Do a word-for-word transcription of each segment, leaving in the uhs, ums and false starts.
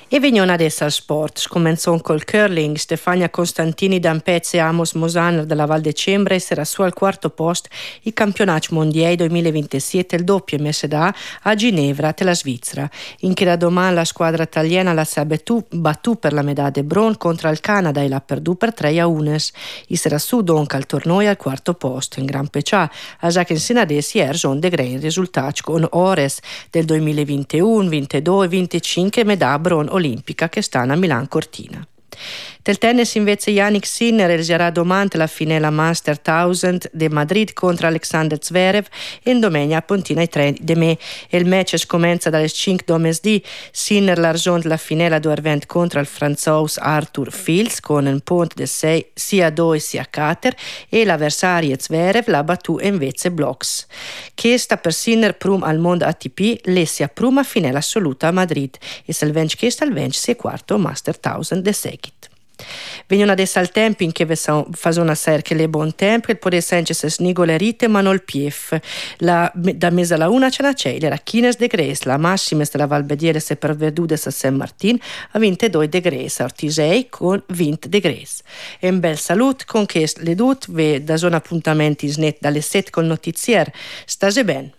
E veniamo adesso al sport. Scomenzò col curling. Stefania Costantini d'Ampezze e Amos Mosaner della Val de Cembre sarà su al quarto posto il campionato mondiale duemilaventisette, il doppio messe da a Ginevra, la Svizzera. In che da domani la squadra italiana la si è battuta per la medaglia bron contro il Canada e l'ha perduta per tre a uno. I sarà su donca al torneo al quarto posto. In gran peccia, a già che in Sinadesi è son de grei risultati con ores del duemilaventuno, ventidue, venticinque medaglia bron olimpica che stanno a Milan Cortina. Del tennis invece Jannik Sinner realizzerà domani la finale Master duemila di Madrid contro Alexander Zverev e in domenica a Pontina ai tre di me. Il match comincia dalle cinque domesdì. Sinner la raggiunge la finale do event contro il francese Arthur Fils con un punto di sei sia due sia quattro e l'avversario Zverev l'ha battuto invece blocks. Che sta per Sinner prum al mondo A T P le sia prima finale assoluta a Madrid e se il vince che sta il vince sia quarto Master duemila di seguito. Vengono adesso al tempo in che fa una serie che le buon tempo e può essere se snigo le rite ma non il pief. La, da mese alla una c'è una c'è le racchines de Gres, la massima della Valbediere se per Verdudes a San Martin a ventidue de Gres, a Ortisei con venti de Gres. E un bel saluto con che le dut ve da zona appuntamenti snet dalle sette col notizier. Stase ben.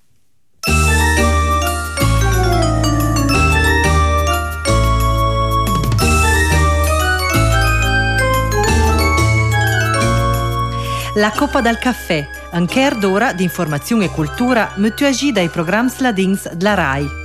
La Coppa dal Caffè, un quart d'ora di informazione e cultura, mettue dai programmi sladins della RAI.